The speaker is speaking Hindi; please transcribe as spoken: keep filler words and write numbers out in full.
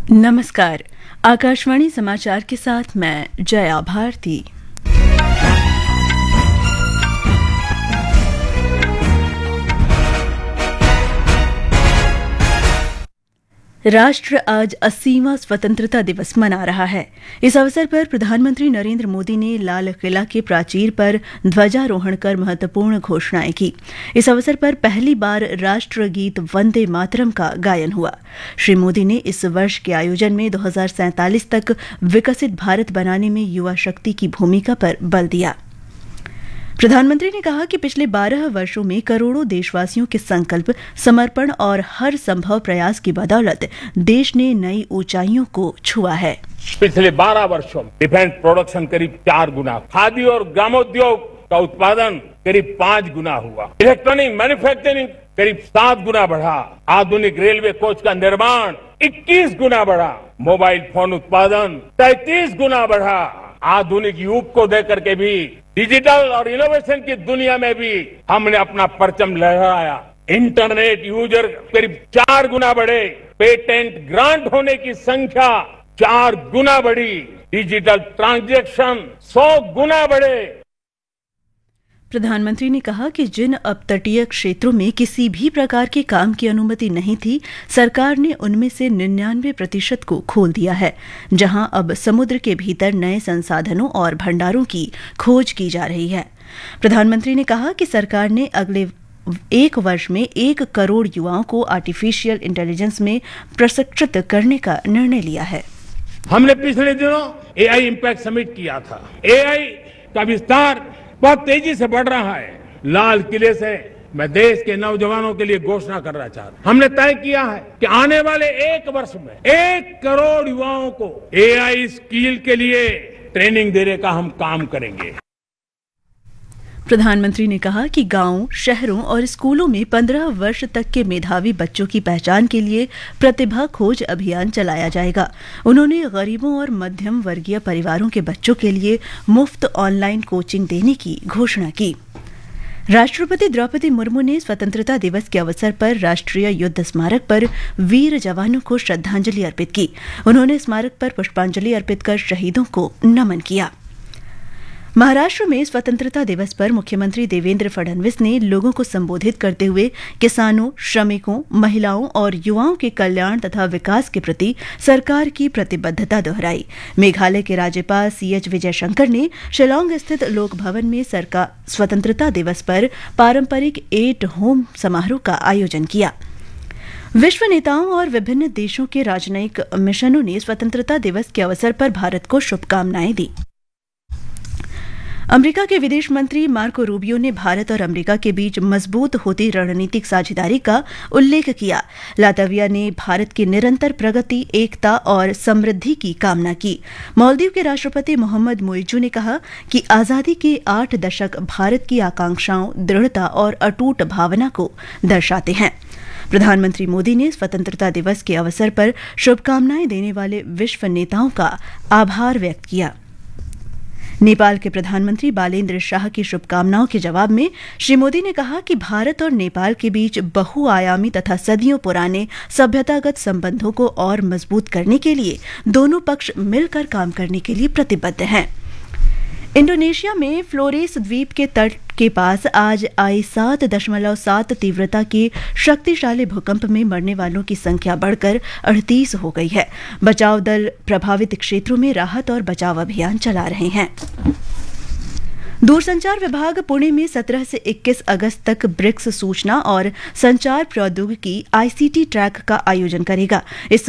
नमस्कार। आकाशवाणी समाचार के साथ मैं जया भारती। राष्ट्र आज अस्सीवां स्वतंत्रता दिवस मना रहा है। इस अवसर पर प्रधानमंत्री नरेंद्र मोदी ने लाल किला के प्राचीर पर ध्वजारोहण कर महत्वपूर्ण घोषणाएं की। इस अवसर पर पहली बार राष्ट्रगीत वंदे मातरम का गायन हुआ। श्री मोदी ने इस वर्ष के आयोजन में दो हज़ार सैंतालीस तक विकसित भारत बनाने में युवा शक्ति की भूमिका पर बल दिया। प्रधानमंत्री ने कहा कि पिछले बारह वर्षों में करोड़ों देशवासियों के संकल्प, समर्पण और हर संभव प्रयास की बदौलत देश ने नई ऊंचाइयों को छुआ है। पिछले बारह वर्षों में डिफेंस प्रोडक्शन करीब चार गुना, खादी और ग्रामोद्योग का उत्पादन करीब पांच गुना हुआ, इलेक्ट्रॉनिक मैन्युफैक्चरिंग करीब सात गुना बढ़ा, आधुनिक रेलवे कोच का निर्माण इक्कीस गुना बढ़ा, मोबाइल फोन उत्पादन तैंतीस गुना बढ़ा। आधुनिक युग को देकर के भी डिजिटल और इनोवेशन की दुनिया में भी हमने अपना परचम लहराया। इंटरनेट यूजर करीब चार गुना बढ़े, पेटेंट ग्रांट होने की संख्या चार गुना बढ़ी, डिजिटल ट्रांजैक्शन सौ गुना बढ़े। प्रधानमंत्री ने कहा कि जिन अपतटीय क्षेत्रों में किसी भी प्रकार के काम की अनुमति नहीं थी, सरकार ने उनमें से निन्यानवे प्रतिशत को खोल दिया है, जहां अब समुद्र के भीतर नए संसाधनों और भंडारों की खोज की जा रही है। प्रधानमंत्री ने कहा कि सरकार ने अगले एक वर्ष में एक करोड़ युवाओं को आर्टिफिशियल इंटेलिजेंस में प्रशिक्षित करने का निर्णय लिया है। हमने पिछले दिनों एआई इम्पैक्ट समिट किया था। एआई का विस्तार बहुत तेजी से बढ़ रहा है। लाल किले से मैं देश के नौजवानों के लिए घोषणा करना चाहता हूं। हमने तय किया है कि आने वाले एक वर्ष में एक करोड़ युवाओं को एआई स्किल के लिए ट्रेनिंग देने का हम काम करेंगे। प्रधानमंत्री ने कहा कि गांवों, शहरों और स्कूलों में पंद्रह वर्ष तक के मेधावी बच्चों की पहचान के लिए प्रतिभा खोज अभियान चलाया जाएगा। उन्होंने गरीबों और मध्यम वर्गीय परिवारों के बच्चों के लिए मुफ्त ऑनलाइन कोचिंग देने की घोषणा की। राष्ट्रपति द्रौपदी मुर्मू ने स्वतंत्रता दिवस के अवसर पर राष्ट्रीय युद्ध स्मारक पर वीर जवानों को श्रद्धांजलि अर्पित की। उन्होंने स्मारक पर पुष्पांजलि अर्पित कर शहीदों को नमन किया। महाराष्ट्र में स्वतंत्रता दिवस पर मुख्यमंत्री देवेंद्र फडणवीस ने लोगों को संबोधित करते हुए किसानों, श्रमिकों, महिलाओं और युवाओं के कल्याण तथा विकास के प्रति सरकार की प्रतिबद्धता दोहराई। मेघालय के राज्यपाल सी एच विजयशंकर ने शिलांग स्थित लोक भवन में सरकार स्वतंत्रता दिवस पर पारंपरिक एट होम समारोह का आयोजन किया। विश्व नेताओं और विभिन्न देशों के राजनयिक मिशनों ने स्वतंत्रता दिवस के अवसर पर भारत को शुभकामनाएं दी। अमेरिका के विदेश मंत्री मार्को रूबियो ने भारत और अमेरिका के बीच मजबूत होती रणनीतिक साझेदारी का उल्लेख किया। लातविया ने भारत की निरंतर प्रगति, एकता और समृद्धि की कामना की। मालदीव के राष्ट्रपति मोहम्मद मोइजू ने कहा कि आजादी के आठ दशक भारत की आकांक्षाओं, दृढ़ता और अटूट भावना को दर्शाते हैं। प्रधानमंत्री मोदी ने स्वतंत्रता दिवस के अवसर पर शुभकामनाएं देने वाले विश्व नेताओं का आभार व्यक्त किया। नेपाल के प्रधानमंत्री बालेन्द्र शाह की शुभकामनाओं के जवाब में श्री मोदी ने कहा कि भारत और नेपाल के बीच बहुआयामी तथा सदियों पुराने सभ्यतागत संबंधों को और मजबूत करने के लिए दोनों पक्ष मिलकर काम करने के लिए प्रतिबद्ध हैं। इंडोनेशिया में फ्लोरेस द्वीप के तट के पास आज आई सात दशमलव सात तीव्रता के शक्तिशाली भूकंप में मरने वालों की संख्या बढ़कर अड़तीस हो गई है। बचाव दल प्रभावित क्षेत्रों में राहत और बचाव अभियान चला रहे हैं। दूरसंचार विभाग पुणे में सत्रह से इक्कीस अगस्त तक ब्रिक्स सूचना और संचार प्रौद्योगिकी आई सी टी ट्रैक का आयोजन करेगा। इस